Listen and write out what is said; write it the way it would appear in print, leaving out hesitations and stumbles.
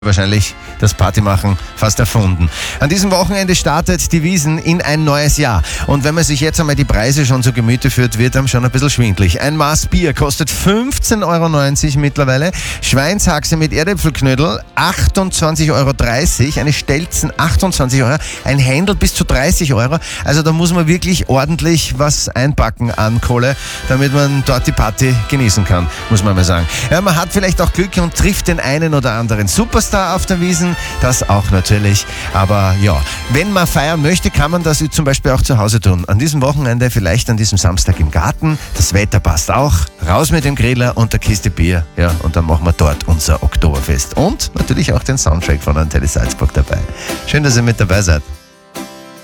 wahrscheinlich das Partymachen fast erfunden. An diesem Wochenende startet die Wiesn in ein neues Jahr. Und wenn man sich jetzt einmal die Preise schon zu Gemüte führt, wird einem schon ein bisschen schwindlig. Ein Maß Bier kostet 15,90 Euro mittlerweile. Schweinshaxe mit Erdäpfelknödel 28,30 Euro. Eine Stelzen 28 Euro. Ein Händel bis zu 30 Euro. Also da muss man wirklich ordentlich was einpacken an Kohle, damit man dort die Party genießen kann, muss man mal sagen. Ja, man hat vielleicht auch Glück und trifft den einen oder anderen Superstar auf der Wiesn, das auch natürlich. Aber ja, wenn man feiern möchte, kann man das zum Beispiel auch zu Hause tun. An diesem Wochenende, vielleicht an diesem Samstag im Garten. Das Wetter passt auch. Raus mit dem Griller und der Kiste Bier. Ja, und dann machen wir dort unser Oktoberfest. Und natürlich auch den Soundtrack von Antenne Salzburg dabei. Schön, dass ihr mit dabei seid.